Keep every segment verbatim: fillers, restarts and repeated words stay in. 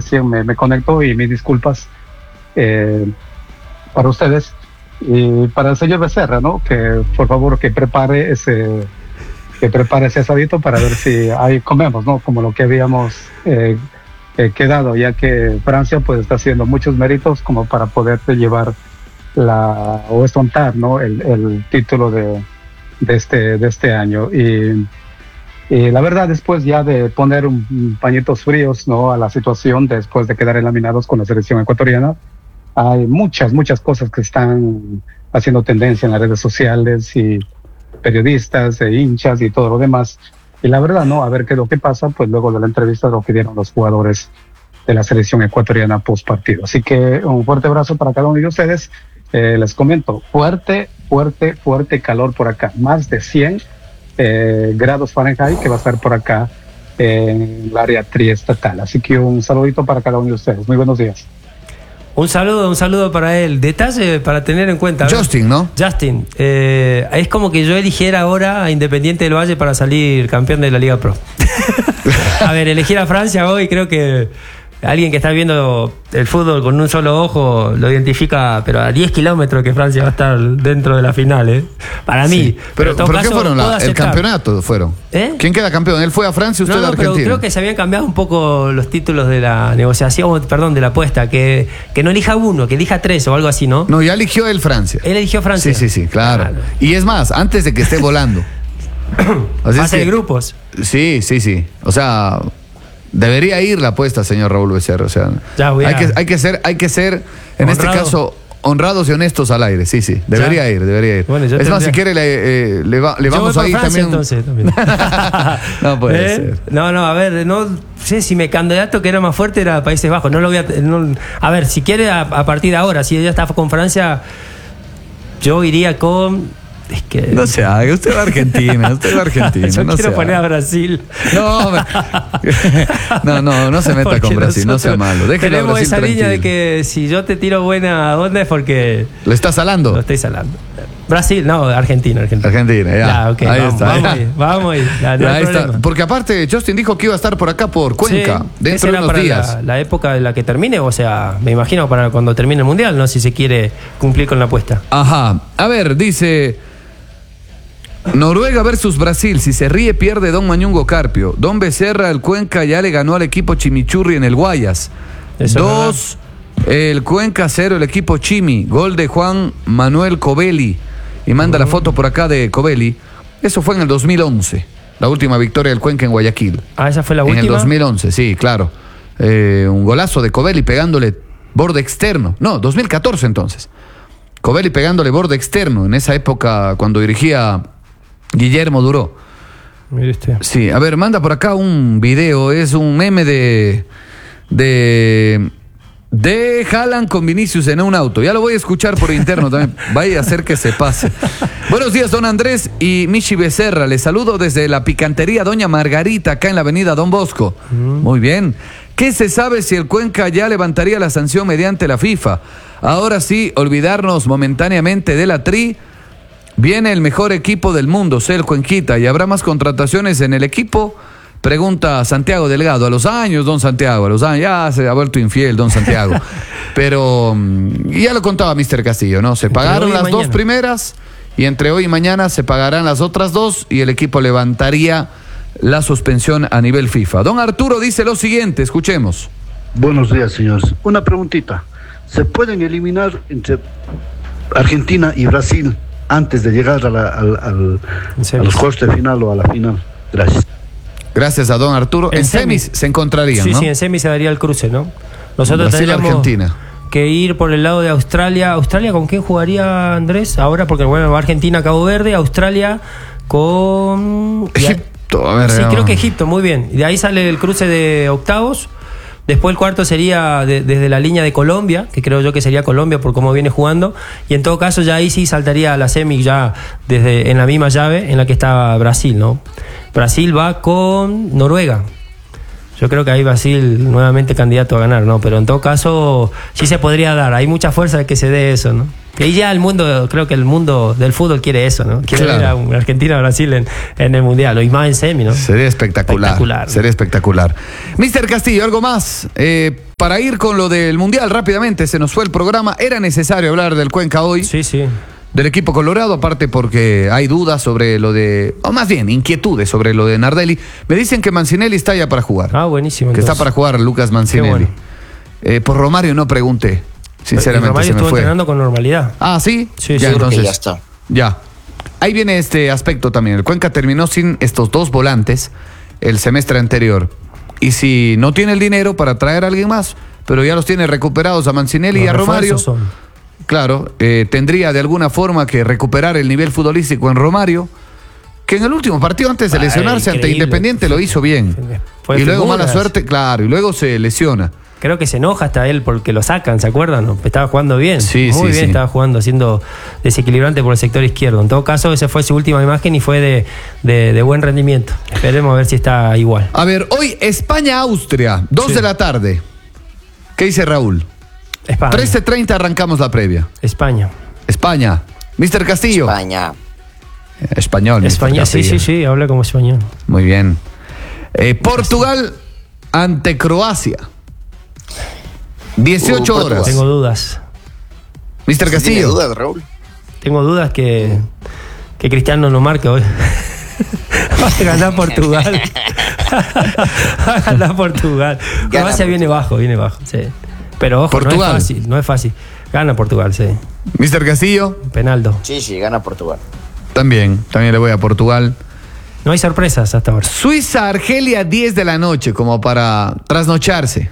recién me, me conecto y mis disculpas eh, para ustedes y para el señor Becerra, ¿no? Que por favor que prepare ese que prepare ese asadito para ver si ahí comemos, ¿no? Como lo que habíamos eh, eh, quedado, ya que Francia pues está haciendo muchos méritos como para poder llevar la o estontar, ¿no? el, el título de, de este de este año y Y la verdad, después ya de poner un, un pañitos fríos, ¿no? a la situación, después de quedar eliminados con la selección ecuatoriana, hay muchas, muchas cosas que están haciendo tendencia en las redes sociales y periodistas e hinchas y todo lo demás. Y la verdad, ¿no? A ver qué es lo que pasa, pues luego de la entrevista lo que dieron los jugadores de la selección ecuatoriana post partido. Así que un fuerte abrazo para cada uno de ustedes. Eh, les comento, fuerte, fuerte, fuerte calor por acá, más de cien Eh, grados Fahrenheit que va a estar por acá eh, en el área triestatal. Así que un saludito para cada uno de ustedes. Muy buenos días. Un saludo, un saludo para él. Detalle para tener en cuenta. Justin, ¿no? Justin. Eh, es como que yo eligiera ahora a Independiente del Valle para salir campeón de la Liga Pro. A ver, elegir a Francia hoy creo que alguien que está viendo el fútbol con un solo ojo lo identifica, pero a diez kilómetros que Francia va a estar dentro de la final, ¿eh? Para mí. Sí. Pero, pero, ¿pero caso, qué fueron? La, el campeonato fueron. ¿Eh? ¿Quién queda campeón? Él fue a Francia, usted no, no, a Argentina. Pero creo que se habían cambiado un poco los títulos de la negociación, perdón, de la apuesta. Que, que no elija uno, que elija tres o algo así, ¿no? No, ya eligió él Francia. Él eligió Francia. Sí, sí, sí, claro. claro. Y es más, antes de que esté volando. Así Fase de grupos. Sí, sí, sí. O sea, debería ir la apuesta, señor Raúl Becerra. O sea, ya voy a... hay, que, hay que ser, hay que ser, en Honrado. este caso, honrados y honestos al aire. Sí, sí. Debería ya. ir, debería ir. Bueno, es tendría... más, si quiere, le, eh, le, va, le vamos a ir Francia, también. Entonces, también. No puede ¿Eh? ser. No, no, a ver, no sé si mi candidato que era más fuerte era Países Bajos. No lo voy a. No, a ver, si quiere, a, a partir de ahora, si ella está con Francia, yo iría con. Es que... No se haga, usted va a Argentina, usted va a Argentina. Yo no quiero poner haga. a Brasil. No, no, no, no se meta con Brasil, no sea malo. Déjelo tenemos a Brasil esa tranquilo. Línea de que si yo te tiro buena onda es porque... ¿Lo estás salando? Lo estoy salando. Brasil, no, Argentina, Argentina. Argentina, ya. ya okay, ahí vamos, está. Vamos ya. ahí, vamos ahí. Ya, no ya hay está. Porque aparte, Justin dijo que iba a estar por acá, por Cuenca, sí, dentro de unos para días. La, la época de la que termine, o sea, me imagino para cuando termine el Mundial, no sé si se quiere cumplir con la apuesta. Ajá. A ver, dice... Noruega versus Brasil. Si se ríe, pierde Don Mañungo Carpio. Don Becerra, el Cuenca ya le ganó al equipo Chimichurri en el Guayas. Eso Dos, el Cuenca cero, el equipo Chimi. Gol de Juan Manuel Covelli. Y manda uh-huh. la foto por acá de Covelli. Eso fue en el dos mil once. La última victoria del Cuenca en Guayaquil. Ah, esa fue la última. En el dos mil once, sí, claro. Eh, un golazo de Covelli pegándole borde externo. No, dos mil catorce entonces. Covelli pegándole borde externo. En esa época, cuando dirigía Guillermo Duró. Mire usted. Sí, a ver, manda por acá un video. Es un meme de... De... De Haaland con Vinicius en un auto. Ya lo voy a escuchar por interno también. Vaya a hacer que se pase. Buenos días, don Andrés y Michi Becerra. Les saludo desde la picantería Doña Margarita, acá en la avenida Don Bosco. Mm. Muy bien. ¿Qué se sabe si el Cuenca ya levantaría la sanción mediante la FIFA? Ahora sí, olvidarnos momentáneamente de la Tri. Viene el mejor equipo del mundo, sé el Cuenquita, y habrá más contrataciones en el equipo. Pregunta Santiago Delgado. A los años, don Santiago, a los años, ya se ha vuelto infiel, don Santiago. Pero ya lo contaba mister Castillo, ¿no? Se pagaron las dos primeras y entre hoy y mañana se pagarán las otras dos y el equipo levantaría la suspensión a nivel FIFA. Don Arturo dice lo siguiente, escuchemos. Buenos días, señores. Una preguntita. ¿Se pueden eliminar entre Argentina y Brasil antes de llegar a, la, al, al, a los cuartos de final o a la final? Gracias. Gracias a don Arturo. En, en semis, semis se encontrarían, sí, ¿no? Sí, en semis se daría el cruce, ¿no? Nosotros Brasil, tendríamos Argentina. que ir por el lado de Australia. ¿Australia con quién jugaría Andrés? Ahora, porque bueno, va Argentina, Cabo Verde, Australia con... Egipto, a ver. Sí, no. creo que Egipto, muy bien. Y de ahí sale el cruce de octavos. Después el cuarto sería de, desde la línea de Colombia, que creo yo que sería Colombia por cómo viene jugando. Y en todo caso ya ahí sí saltaría a la semi ya desde en la misma llave en la que está Brasil, ¿no? Brasil va con Noruega. Yo creo que ahí Brasil nuevamente candidato a ganar, ¿no? Pero en todo caso sí se podría dar. Hay mucha fuerza de que se dé eso, ¿no? Y ya el mundo, creo que el mundo del fútbol quiere eso, ¿no? Quiere Claro. ver a un Argentina-Brasil en, en el Mundial, y más en semi, ¿no? Sería espectacular. Espectacular. Sería espectacular. mister Castillo, algo más. Eh, para ir con lo del Mundial rápidamente, se nos fue el programa. Era necesario hablar del Cuenca hoy. Sí, sí. Del equipo colorado, aparte porque hay dudas sobre lo de, o más bien, inquietudes sobre lo de Nardelli. Me dicen que Mancinelli está ya para jugar. Ah, buenísimo. Que entonces. está para jugar Lucas Mancinelli. Qué bueno. Eh, por Romario no pregunté. Sinceramente, Y Romario se me estuvo fue. entrenando con normalidad. Ah, ¿sí? Sí, ya, sí. entonces, Creo que ya está. Ya. Ahí viene este aspecto también. El Cuenca terminó sin estos dos volantes el semestre anterior. Y si no tiene el dinero para traer a alguien más, pero ya los tiene recuperados a Mancinelli y a Los Romario, refuerzos son. claro, eh, tendría de alguna forma que recuperar el nivel futbolístico en Romario, que en el último partido antes de Ah, lesionarse ante increíble. Independiente lo hizo bien. Fue y luego figuras. mala suerte, claro, y luego se lesiona. Creo que se enoja hasta él porque lo sacan, ¿se acuerdan? No? Estaba jugando bien. Sí, Muy sí, bien sí. estaba jugando, siendo desequilibrante por el sector izquierdo. En todo caso, esa fue su última imagen y fue de, de, de buen rendimiento. Esperemos a ver si está igual. A ver, hoy España-Austria, dos Sí. de la tarde. ¿Qué dice Raúl? España. trece treinta arrancamos la previa. España. España. mister Castillo. España. Español. mister España, sí, Castillo. sí, sí, habla como español. Muy bien. Eh, Portugal ante Croacia. dieciocho Uh, horas. Portugal. Tengo dudas. mister ¿Tiene Castillo. dudas, Raúl? Tengo dudas que, que Cristiano no marque hoy. Va a ganar Portugal. Va a ganar Portugal. Gana Croacia Portugal. viene bajo, viene bajo, sí. Pero ojo, Portugal. no es fácil, no es fácil. Gana Portugal, sí. mister Castillo. Penaldo. Sí, sí, gana Portugal. También. También le voy a Portugal. No hay sorpresas hasta ahora. Suiza-Argelia, diez de la noche, como para trasnocharse.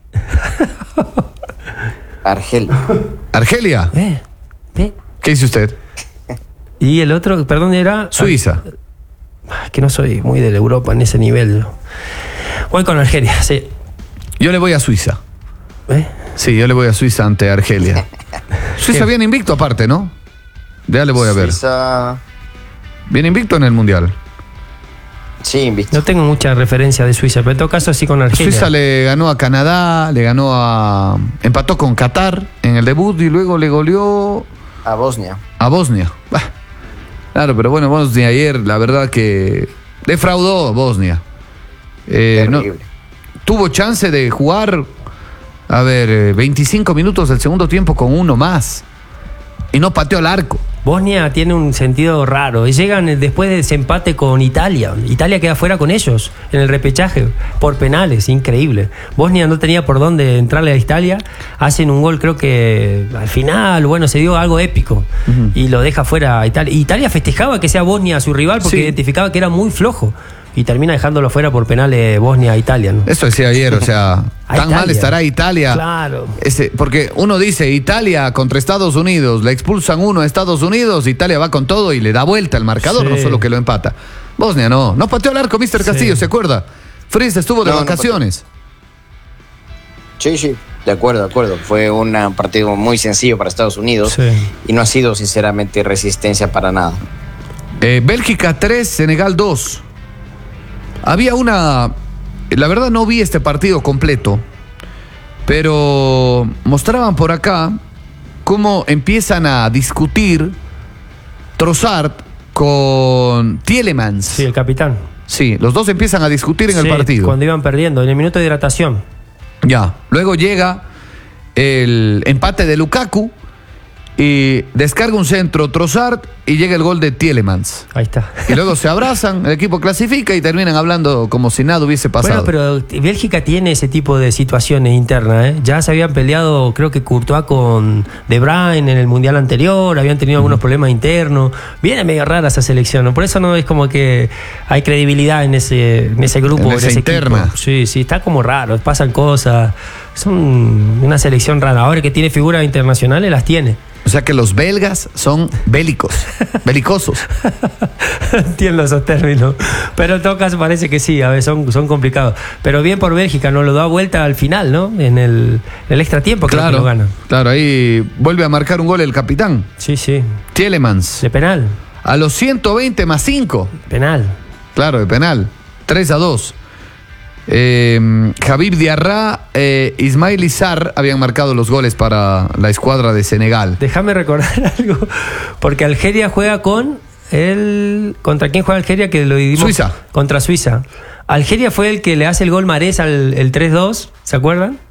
Argelia. Argelia. Eh, eh. ¿Qué dice usted? Y el otro, perdón, era. Suiza. Ah, que no soy muy de la Europa en ese nivel. Yo. Voy con Argelia, sí. Yo le voy a Suiza. ¿Eh? Sí, yo le voy a Suiza ante Argelia. Suiza viene invicto aparte, ¿no? Ya le voy a ver. Suiza. Viene invicto en el Mundial. Sí, invicto. No tengo mucha referencia de Suiza, pero en todo caso sí con Argelia. Suiza le ganó a Canadá, le ganó a... empató con Qatar en el debut y luego le goleó A Bosnia. a Bosnia. Bah, claro, pero bueno, Bosnia ayer, la verdad que defraudó Bosnia. Eh, no- Terrible. tuvo chance de jugar, a ver, eh, veinticinco minutos del segundo tiempo con uno más. Y no pateó al arco. Bosnia tiene un sentido raro. Y llegan después de desempate con Italia. Italia queda fuera con ellos en el repechaje por penales. Increíble. Bosnia no tenía por dónde entrarle a Italia. Hacen un gol, creo que al final, bueno, se dio algo épico. Ujú. Y lo deja fuera a Italia. Y Italia festejaba que sea Bosnia su rival porque Sí. identificaba que era muy flojo. Y termina dejándolo fuera por penales Bosnia-Italia, ¿no? Eso decía ayer, o sea, A tan Italia. mal estará Italia. Claro. Ese, porque uno dice, Italia contra Estados Unidos, le expulsan uno a Estados Unidos, Italia va con todo y le da vuelta al marcador, Sí. no solo que lo empata. Bosnia no, no pateó al arco mister Sí. Castillo, ¿se acuerda? Fritz estuvo de No, no vacaciones. Sí, sí. De acuerdo, de acuerdo. Fue un partido muy sencillo para Estados Unidos. Sí. Y no ha sido, sinceramente, resistencia para nada. Eh, Bélgica tres, Senegal dos. Había una... La verdad no vi este partido completo, pero mostraban por acá cómo empiezan a discutir Trossard con Tielemans. Sí, el capitán. Sí, los dos empiezan a discutir en el Sí, partido. Cuando iban perdiendo, en el minuto de hidratación. Ya, luego llega el empate de Lukaku y descarga un centro Trossard y llega el gol de Tielemans. Ahí está. Y luego se abrazan, el equipo clasifica y terminan hablando como si nada hubiese pasado. Bueno, pero Bélgica tiene ese tipo de situaciones internas, ¿eh? Ya se habían peleado, creo que Courtois con De Bruyne en el Mundial anterior, habían tenido algunos problemas internos. Viene medio rara esa selección, ¿no? Por eso no es como que hay credibilidad en ese, en ese grupo, En en, esa ese interna. equipo. Sí, sí, está como raro, pasan cosas. Son una selección rara. Ahora que tiene figuras internacionales, las tiene. O sea que los belgas son bélicos, belicosos. Entiendo esos términos. Pero en todo caso parece que sí, a ver, son, son complicados. Pero bien por Bélgica, nos lo da vuelta al final, ¿no? En el, el extra tiempo, creo que Claro, lo gana. claro, ahí vuelve a marcar un gol el capitán, Sí, sí. Tielemans, De penal. a los ciento veinte más cinco. Penal. Claro, de penal. tres a dos. Eh, Habib Diarra, eh, Ismail Issar habían marcado los goles para la escuadra de Senegal. Déjame recordar algo, porque Algeria juega con el... ¿Contra quién juega Algeria? Que lo dividimos. Suiza. Contra Suiza. Algeria fue el que le hace el gol Mahrez al el tres dos, ¿se acuerdan?